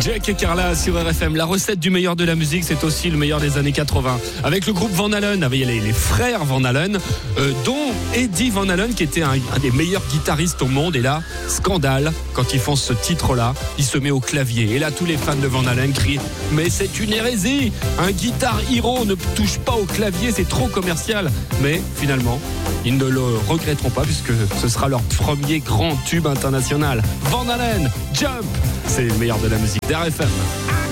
Jack et Carla sur RFM. La recette du meilleur de la musique, c'est aussi le meilleur des années 80. Avec le groupe Van Halen, avec les frères Van Halen, dont Eddie Van Halen, qui était un des meilleurs guitaristes au monde. Et là, scandale, quand ils font ce titre-là, il se met au clavier. Et là, tous les fans de Van Halen crient « Mais c'est une hérésie! Un guitar hero ne touche pas au clavier, c'est trop commercial !» Mais finalement, ils ne le regretteront pas puisque ce sera leur premier grand tube international. Van Halen, Jump, c'est le meilleur de la musique d'RFM.